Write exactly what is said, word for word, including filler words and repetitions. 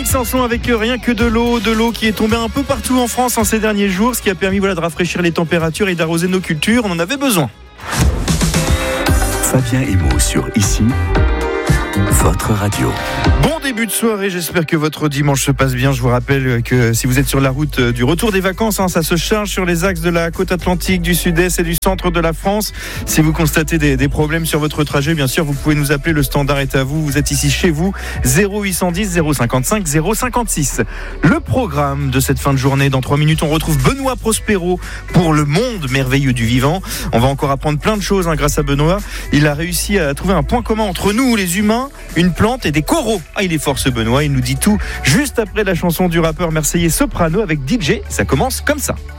Sanson avec rien que de l'eau, de l'eau qui est tombée un peu partout en France en ces derniers jours, ce qui a permis voilà, de rafraîchir les températures et d'arroser nos cultures. On en avait besoin. Fabien Emo sur Ici, votre radio. Bon début de soirée, j'espère que votre dimanche se passe bien. Je vous rappelle que si vous êtes sur la route du retour des vacances, hein, ça se charge sur les axes de la côte atlantique, du sud-est et du centre de la France. Si vous constatez des, des problèmes sur votre trajet, bien sûr, vous pouvez nous appeler, le standard est à vous. Vous êtes ici chez vous, zéro huit cent dix, zéro cinquante-cinq, zéro cinquante-six. Le programme de cette fin de journée, dans trois minutes, on retrouve Benoît Prospero pour le monde merveilleux du vivant. On va encore apprendre plein de choses hein, grâce à Benoît. Il a réussi à trouver un point commun entre nous, les humains, une plante et des coraux. Ah, il est fort ce Benoît, il nous dit tout juste après la chanson du rappeur marseillais Soprano avec D J. Ça commence comme ça.